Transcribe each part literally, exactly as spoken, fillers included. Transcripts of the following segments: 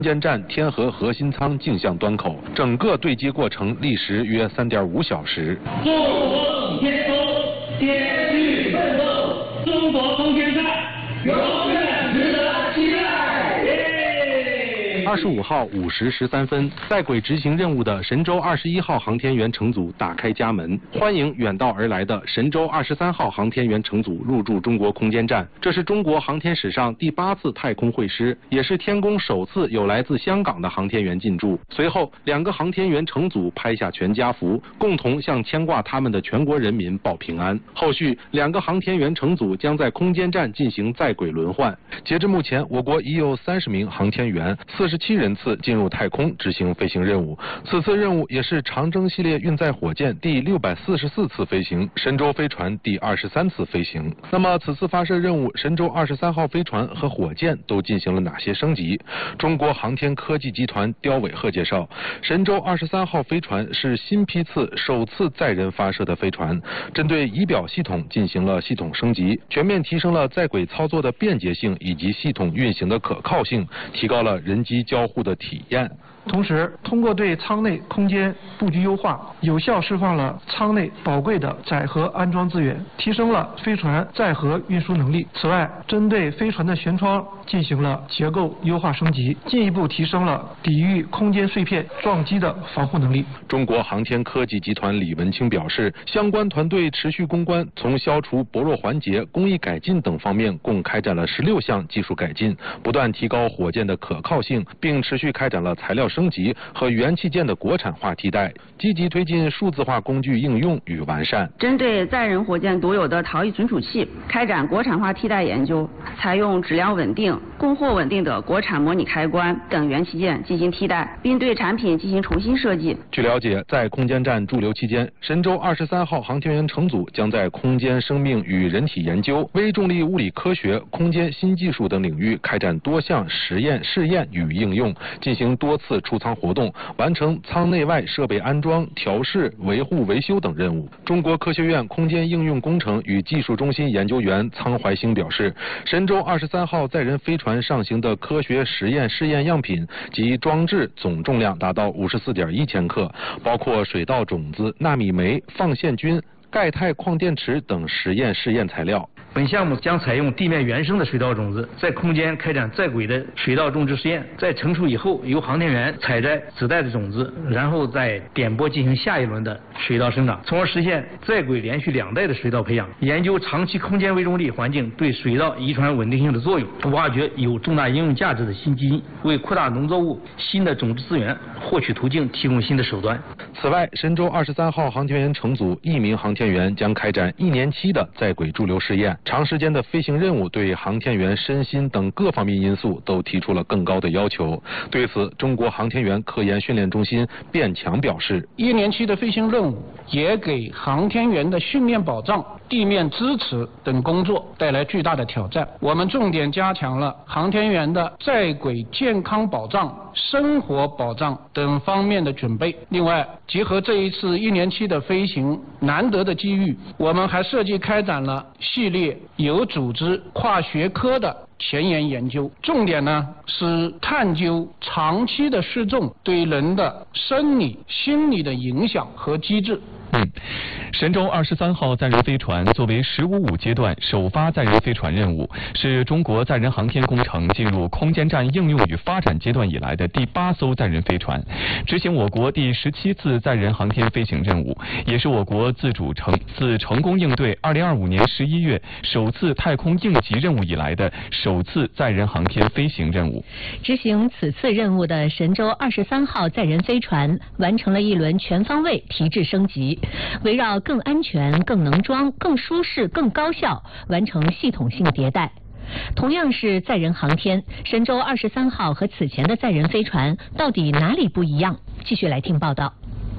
间站天河核心舱镜像端口，整个对接过程历时约三点五小时。 坐稳天空，艰巨奋斗，中国空间站永远值得期待。 二十五号五时十三分，在轨执行任务的神舟二十一号航天员乘组打开家门，欢迎远道而来的神舟二十三号航天员乘组入驻中国空间站。这是中国航天史上第八次太空会师，也是天宫首次有来自香港的航天员进驻。随后，两个航天员乘组拍下全家福，共同向牵挂他们的全国人民报平安。后续，两个航天员乘组将在空间站进行在轨轮换。截至目前，我国已有三十名航天员、四十七人次进入太空执行飞行任务。此次任务也是长征系列运载火箭第六百四十四次飞行，神舟飞船第二十三次飞行。那么，此次发射任务，神舟二十三号飞船和火箭都进行了哪些升级？中国航天科技集团刁伟鹤介绍，神舟二十三号飞船是新批次首次载人发射的飞船，针对仪表系统进行了系统升级，全面提升了在轨操作的便捷性以及系统运行的可靠性，提高了人机交互的体验。 同时，通过对舱内空间布局优化，有效释放了舱内宝贵的载荷安装资源，提升了飞船载荷运输能力。此外，针对飞船的舷窗进行了结构优化升级，进一步提升了抵御空间碎片撞击的防护能力。 中国航天科技集团李文清表示，相关团队持续攻关，从消除薄弱环节、工艺改进等方面共开展了十六项技术改进，不断提高火箭的可靠性，并持续开展了材料升级和元器件的国产化替代，积极推进数字化工具应用与完善。 针对载人火箭独有的逃逸存储器，开展国产化替代研究，采用质量稳定、供货稳定的国产模拟开关等元器件进行替代，并对产品进行重新设计。 据了解，在空间站驻留期间，神舟二十三号航天员乘组将在空间生命与人体研究、微重力物理科学、空间新技术等领域开展多项实验、试验与应用，进行多次出舱活动，完成舱内外设备安装、调试、维护、维修等任务。中国科学院空间应用工程与技术中心研究员苍怀兴表示，神舟二十三号载人飞船上行的科学实验试验样品及装置总重量达到五十四点一千克，包括水稻种子、纳米酶、放线菌、钙钛矿电池等实验试验材料。 本项目将采用地面原生的水稻种子，在空间开展在轨的水稻种植实验，在成熟以后，由航天员采摘子代的种子，然后再点播进行下一轮的水稻生长，从而实现在轨连续两代的水稻培养。研究长期空间微重力环境对水稻遗传稳定性的作用，挖掘有重大应用价值的新基因，为扩大农作物新的种植资源获取途径提供新的手段。 此外，神舟二十三号航天员乘组一名航天员将开展一年期的在轨驻留试验。长时间的飞行任务对航天员身心等各方面因素都提出了更高的要求。对此，中国航天员科研训练中心卞强表示， 一年期的飞行任务也给航天员的训练保障、地面支持等工作带来巨大的挑战。我们重点加强了航天员的在轨健康保障、生活保障等方面的准备。另外，结合这一次一年期的飞行难得的机遇，我们还设计开展了系列有组织、跨学科的前沿研究，重点呢是探究长期的失重对人的生理、心理的影响和机制。 嗯，神舟二十三号载人飞船作为“十五五”阶段首发载人飞船任务，是中国载人航天工程进入空间站应用与发展阶段以来的第八艘载人飞船，执行我国第十七次载人航天飞行任务，也是我国自主成自成功应对二零二五年十一月首次太空应急任务以来的首次载人航天飞行任务。 执行此次任务的神舟二十三号载人飞船完成了一轮全方位提质升级，围绕更安全、更能装、更舒适、更高效，完成系统性迭代。同样是载人航天，神舟二十三号和此前的载人飞船到底哪里不一样？继续来听报道。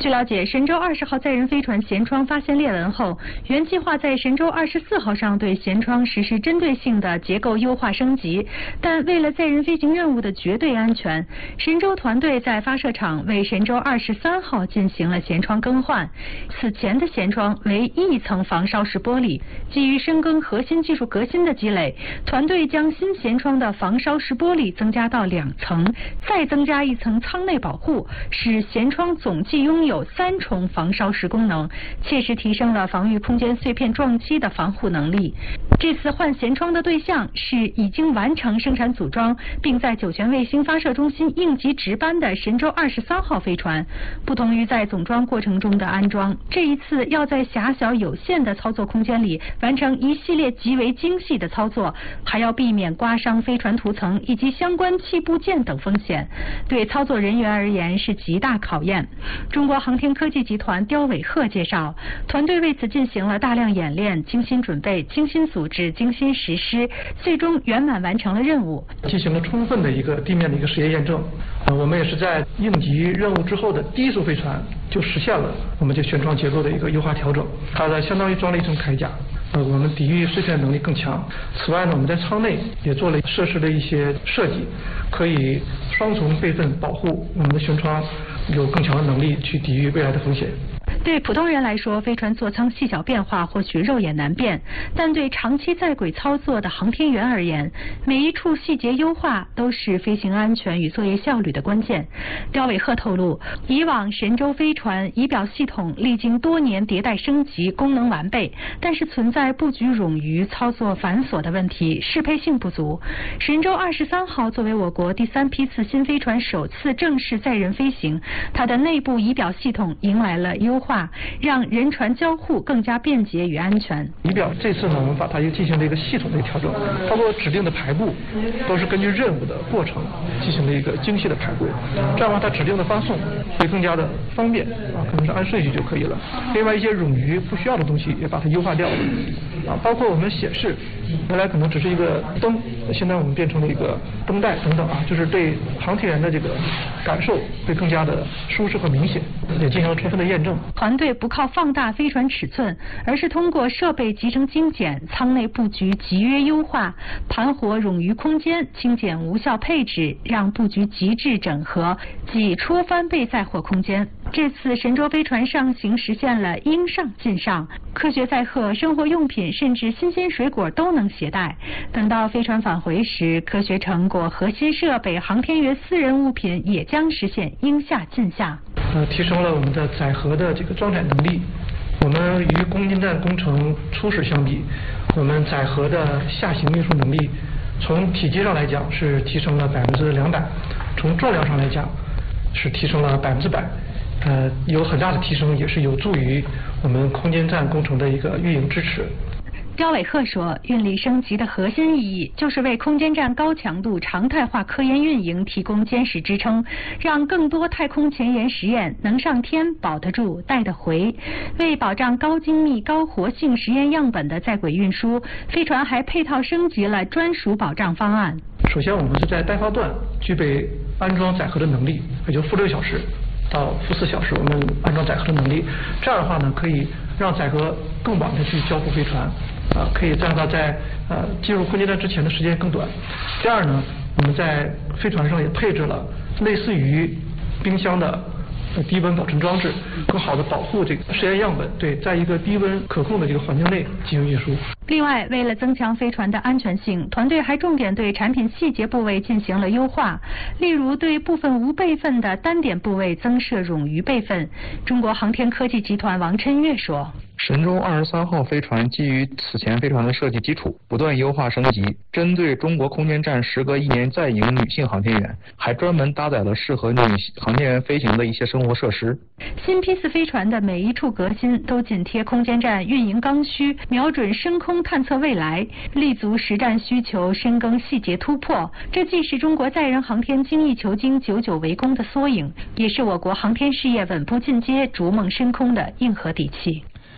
据了解，神舟二十号载人飞船舷窗发现裂纹后，原计划在神舟二十四号上对舷窗实施针对性的结构优化升级，但为了载人飞行任务的绝对安全，神舟团队在发射场为神舟二十三号进行了舷窗更换。此前的舷窗为一层防烧式玻璃，基于深耕核心技术革新的积累，团队将新舷窗的防烧式玻璃增加到两层，再增加一层舱内保护，使舷窗总计拥有有三重防烧蚀功能，切实提升了防御空间碎片撞击的防护能力。这次换舷窗的对象是已经完成生产组装，并在酒泉卫星发射中心应急值班的神舟二十三号飞船。不同于在总装过程中的安装，这一次要在狭小有限的操作空间里完成一系列极为精细的操作，还要避免刮伤飞船涂层以及相关器部件等风险，对操作人员而言是极大考验。中国航天科技集团刁伟鹤介绍，团队为此进行了大量演练，精心准备、精心组织、精心实施，最终圆满完成了任务。 进行了充分的一个地面的一个实验验证，呃，我们也是在应急任务之后的第一艘飞船就实现了我们这舷窗结构的一个优化调整，它的相当于装了一层铠甲。呃，我们抵御碎片能力更强。此外呢，我们在舱内也做了设施的一些设计，可以双重备份保护我们的舷窗，有更强的能力去抵御未来的风险。 对普通人来说，飞船座舱细小变化或许肉眼难辨，但对长期在轨操作的航天员而言，每一处细节优化都是飞行安全与作业效率的关键。刁伟鹤透露，以往神舟飞船仪表系统历经多年迭代升级，功能完备，但是存在布局冗余、操作繁琐的问题，适配性不足。神舟二十三号作为我国第三批次新飞船首次正式载人飞行，它的内部仪表系统迎来了优化，让人船交互更加便捷与安全。 仪表这次呢，我们把它又进行了一个系统的调整，包括指定的排布都是根据任务的过程进行了一个精细的排布，这样的话它指定的发送会更加的方便啊，可能是按顺序就可以了。另外一些冗余不需要的东西也把它优化掉了啊，包括我们显示原来可能只是一个灯，现在我们变成了一个灯带等等啊，就是对航天员的这个感受会更加的舒适和明显，也进行了充分的验证。 团队不靠放大飞船尺寸，而是通过设备集成精简、舱内布局集约优化、盘活冗余空间、精简无效配置，让布局极致整合，挤出翻倍载货空间。这次神舟飞船上行实现了应上尽上，科学载荷、生活用品甚至新鲜水果都能携带。等到飞船返回时，科学成果、核心设备、航天员私人物品也将实现应下尽下。 呃，提升了我们的载荷的这个装载能力。我们与空间站工程初始相比，我们载荷的下行运输能力，从体积上来讲是提升了百分之两百，从重量上来讲是提升了百分之百。呃，有很大的提升，也是有助于我们空间站工程的一个运营支持。 刁伟鹤说，运力升级的核心意义就是为空间站高强度常态化科研运营提供坚实支撑，让更多太空前沿实验能上天、保得住、带得回。为保障高精密、高活性实验样本的在轨运输，飞船还配套升级了专属保障方案。 首先，我们是在单发段具备安装载荷的能力，也就负六小时到负四小时，我们安装载荷的能力。这样的话呢，可以让载荷更晚的去交付飞船。啊，可以让它在呃进入空间站之前的时间更短。第二呢，我们在飞船上也配置了类似于冰箱的低温保存装置，更好的保护这个实验样本，对，在一个低温可控的这个环境内进行运输。 另外，为了增强飞船的安全性，团队还重点对产品细节部位进行了优化，例如对部分无备份的单点部位增设冗余备份。中国航天科技集团王琛岳说， 神舟二十三号飞船基于此前飞船的设计基础，不断优化升级。针对中国空间站时隔一年再迎女性航天员，还专门搭载了适合女航天员飞行的一些生活设施。 新批次飞船的每一处革新都紧贴空间站运营刚需，瞄准深空探测未来，立足实战需求，深耕细节突破。这既是中国载人航天精益求精、久久为功的缩影，也是我国航天事业稳步进阶、逐梦深空的硬核底气。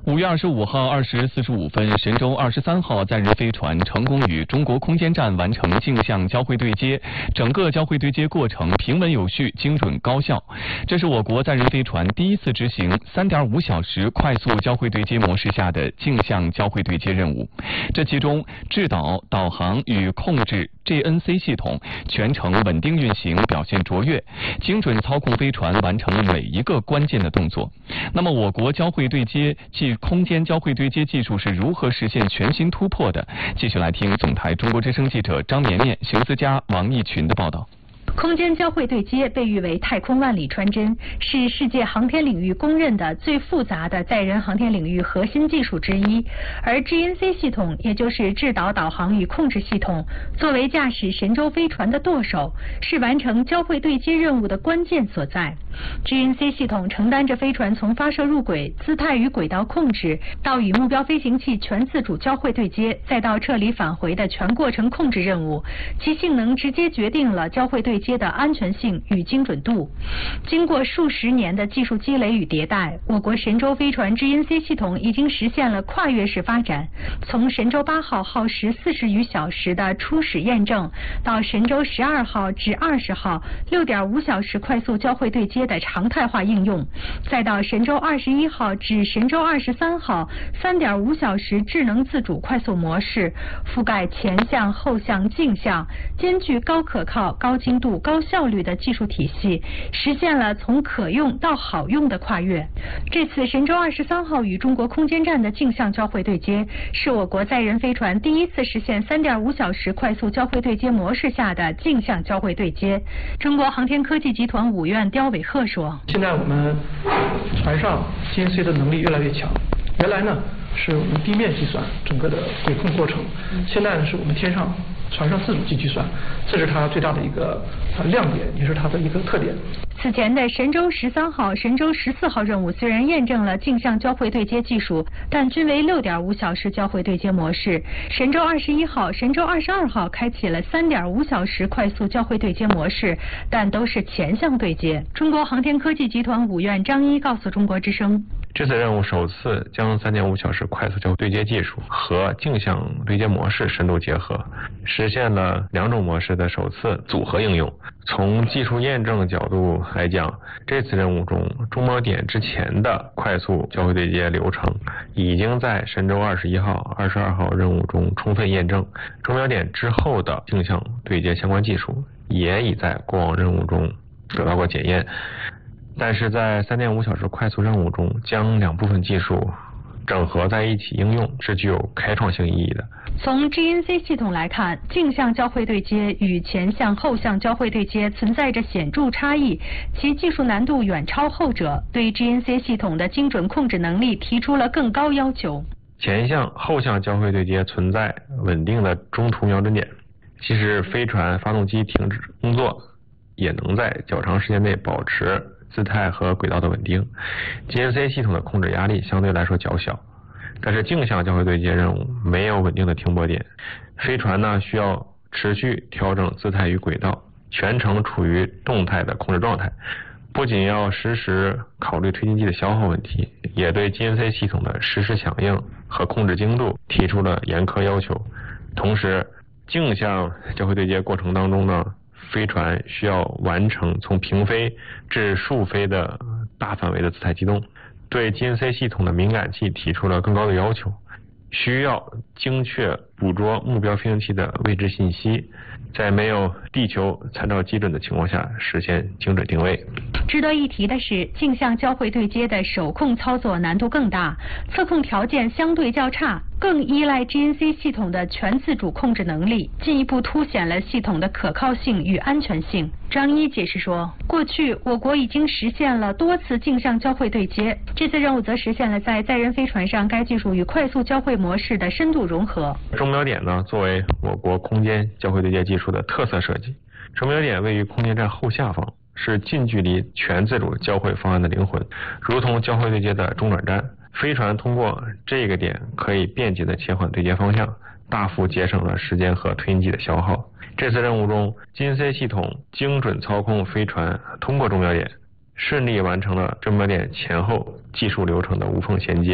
五月二十五号二时四十五分，神舟二十三号载人飞船成功与中国空间站完成镜像交会对接，整个交会对接过程平稳有序、精准高效。这是我国载人飞船第一次执行三点五小时快速交会对接模式下的镜像交会对接任务。这其中，制导、导航与控制 G N C 系统全程稳定运行，表现卓越，精准操控飞船完成了每一个关键的动作。那么，我国交会对接技空间交会对接技术是如何实现全新突破的？继续来听总台中国之声记者张绵绵、邢思佳、王义群的报道。 空间交会对接被誉为太空万里穿针，是世界航天领域公认的最复杂的载人航天领域核心技术之一。而 G N C 系统，也就是制导、导航与控制系统，作为驾驶神舟飞船的舵手，是完成交会对接任务的关键所在。G N C 系统承担着飞船从发射入轨、姿态与轨道控制，到与目标飞行器全自主交会对接，再到撤离返回的全过程控制任务，其性能直接决定了交会对接 的安全性与精准度。经过数十年的技术积累与迭代，我国神舟飞船 G N C 系统已经实现了跨越式发展。从神舟八号耗时四十余小时的初始验证，到神舟十二号至二十号六点五小时快速交会对接的常态化应用，再到神舟二十一号至神舟二十三号三点五小时智能自主快速模式，覆盖前向、后向、镜像，兼具高可靠、高精度、 高效率的技术体系，实现了从可用到好用的跨越。这次神舟二十三号与中国空间站的镜像交会对接，是我国载人飞船第一次实现三点五小时快速交会对接模式下的镜像交会对接。中国航天科技集团五院刁伟鹤说：“ 现在我们船上 G N C 的能力越来越强，原来呢是我们地面计算整个的轨控过程，现在呢是我们天上 船上自主计算，这是它最大的一个呃亮点，也是它的一个特点。 此前的神舟十三号、神舟十四号任务虽然验证了镜像交会对接技术，但均为六点五小时交会对接模式。神舟二十一号、神舟二十二号开启了三点五小时快速交会对接模式，但都是前向对接。中国航天科技集团五院张一告诉中国之声。 这次任务首次将三点五小时快速交会对接技术和镜像对接模式深度结合，实现了两种模式的首次组合应用。从技术验证角度来讲，这次任务中中锚点之前的快速交会对接流程已经在神舟二十一号、二十二号任务中充分验证，中锚点之后的镜像对接相关技术也已在过往任务中得到过检验。 但是在三点五小时快速任务中，将两部分技术整合在一起应用，是具有开创性意义的。 从 G N C 系统来看，镜像交会对接与前向、后向交会对接存在着显著差异，其技术难度远超后者，对 G N C 系统的精准控制能力提出了更高要求。 前向、后向交会对接存在稳定的中途瞄准点，即使飞船发动机停止工作，也能在较长时间内保持 姿态和轨道的稳定 ，G N C 系统的控制压力相对来说较小，但是镜像交会对接任务没有稳定的停泊点，飞船呢需要持续调整姿态与轨道，全程处于动态的控制状态，不仅要实时考虑推进剂的消耗问题，也对 G N C 系统的实时响应和控制精度提出了严苛要求。同时，镜像交会对接过程当中呢， 飞船需要完成从平飞至竖飞的大范围的姿态机动，对 G N C 系统的敏感器提出了更高的要求，需要精确捕捉目标飞行器的位置信息，在没有地球参照基准的情况下实现精准定位。 值得一提的是，镜像交会对接的手控操作难度更大，测控条件相对较差，更依赖 G N C 系统的全自主控制能力，进一步凸显了系统的可靠性与安全性。张一解释说，过去我国已经实现了多次镜像交会对接，这次任务则实现了在载人飞船上该技术与快速交会模式的深度融合。 中锚点呢，作为我国空间交会对接技术的特色设计，中锚点位于空间站后下方， 是近距离全自主交会方案的灵魂，如同交会对接的中转站。飞船通过这个点可以便捷的切换对接方向，大幅节省了时间和推进剂的消耗。这次任务中 ，G N C 系统精准操控飞船通过中锚点，顺利完成了中锚点前后技术流程的无缝衔接，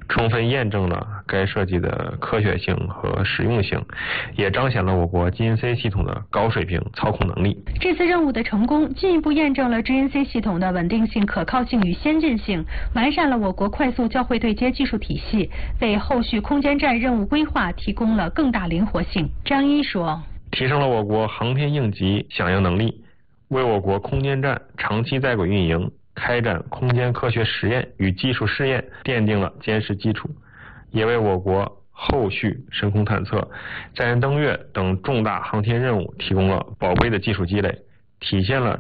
充分验证了该设计的科学性和实用性，也彰显了我国 G N C 系统的高水平操控能力。 这次任务的成功，进一步验证了 G N C 系统的稳定性、可靠性与先进性，完善了我国快速交会对接技术体系，为后续空间站任务规划提供了更大灵活性。张一说， 提升了我国航天应急响应能力，为我国空间站长期在轨运营、开展空间科学实验与技术试验奠定了坚实基础，也为我国后续深空探测、载人登月等重大航天任务提供了宝贵的技术积累，体现了